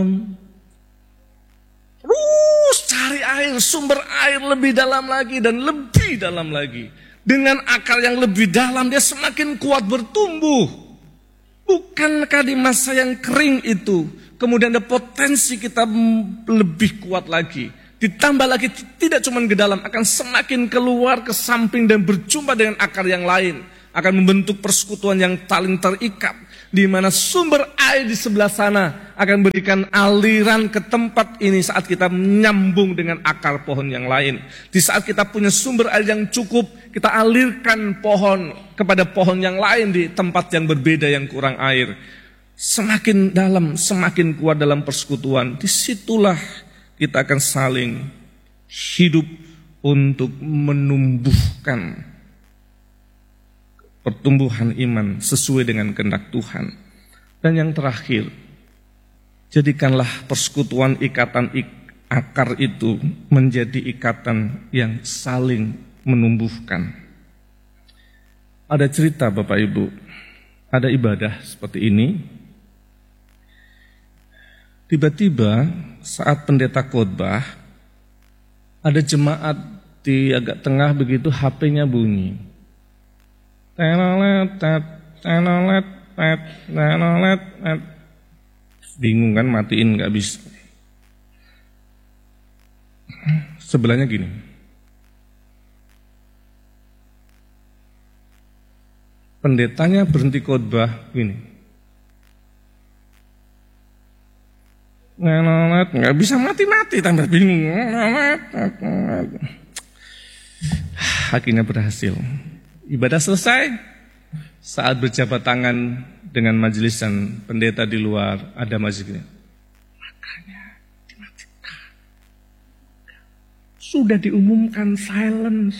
Terus cari air, sumber air lebih dalam lagi dan lebih dalam lagi. Dengan akar yang lebih dalam dia semakin kuat bertumbuh. Bukankah di masa yang kering itu kemudian ada potensi kita lebih kuat lagi. Ditambah lagi tidak cuma ke dalam, akan semakin keluar ke samping dan berjumpa dengan akar yang lain. Akan membentuk persekutuan yang saling terikat. Di mana sumber air di sebelah sana akan berikan aliran ke tempat ini saat kita menyambung dengan akar pohon yang lain. Di saat kita punya sumber air yang cukup, kita alirkan pohon kepada pohon yang lain di tempat yang berbeda yang kurang air. Semakin dalam, semakin kuat dalam persekutuan. Disitulah kita akan saling hidup untuk menumbuhkan pertumbuhan iman sesuai dengan kehendak Tuhan. Dan yang terakhir, jadikanlah persekutuan ikatan akar itu menjadi ikatan yang saling menumbuhkan. Ada cerita Bapak Ibu, ada ibadah seperti ini. Tiba-tiba saat pendeta khotbah, ada jemaat di agak tengah begitu HP-nya bunyi. Bingung kan, matiin gak bisa. Sebelahnya gini. Pendetanya berhenti khotbah gini. Gak bisa mati-mati, tambah bingung. Akhirnya berhasil. Ibadah selesai, saat berjabat tangan dengan majelisan pendeta di luar, ada majelis ini. Makanya dimatikan. Sudah diumumkan silent.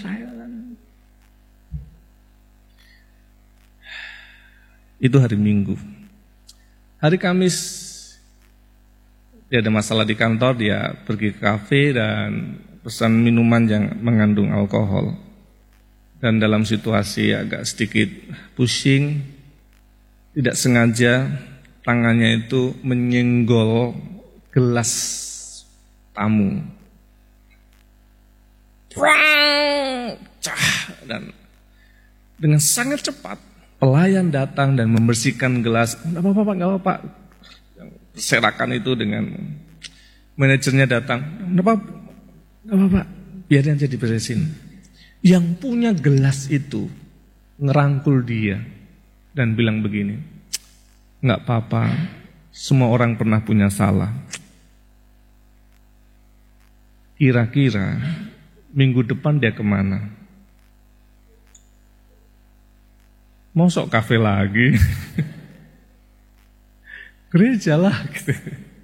Itu hari Minggu. Hari Kamis, dia ada masalah di kantor, dia pergi ke kafe dan pesan minuman yang mengandung alkohol. Dan dalam situasi agak sedikit pusing, tidak sengaja tangannya itu menyenggol gelas tamu. Dan dengan sangat cepat pelayan datang dan membersihkan gelas. Enggak apa-apa. Berserakan itu dengan manajernya datang. Enggak apa-apa, biarin aja diberesin. Yang punya gelas itu ngerangkul dia dan bilang begini, enggak apa-apa, semua orang pernah punya salah. Kira-kira minggu depan dia kemana? Mau sok kafe lagi? Gereja lah gitu.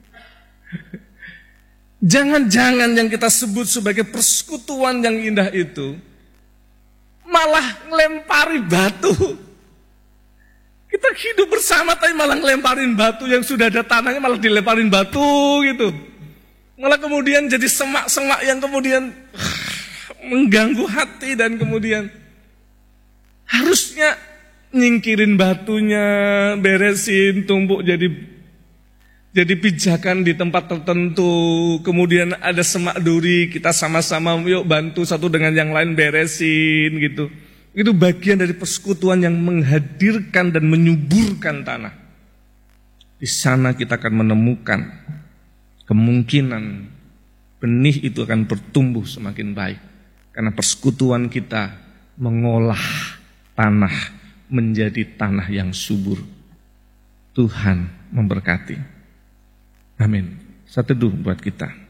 Jangan-jangan yang kita sebut sebagai persekutuan yang indah itu malah ngelempari batu. Kita hidup bersama tapi malah ngelemparin batu, yang sudah ada tanahnya malah dilemparin batu gitu. Malah kemudian jadi semak-semak yang kemudian mengganggu hati dan kemudian harusnya nyingkirin batunya, beresin, tumpuk jadi pijakan di tempat tertentu. Kemudian ada semak duri, kita sama-sama yuk bantu satu dengan yang lain beresin gitu. Itu bagian dari persekutuan yang menghadirkan dan menyuburkan tanah. Di sana kita akan menemukan kemungkinan benih itu akan bertumbuh semakin baik. Karena persekutuan kita mengolah tanah menjadi tanah yang subur. Tuhan memberkati. Amin. Satu teduh buat kita.